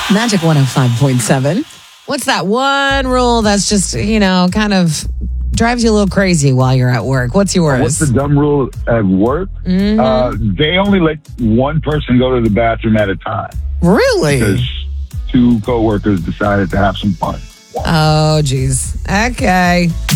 Magic 105.7. What's that one rule that's just, kind of drives you a little crazy while you're at work? What's yours? What's the dumb rule at work? They only let one person go to the bathroom at a time. Really? Because two coworkers decided to have some fun. Oh, geez. Okay.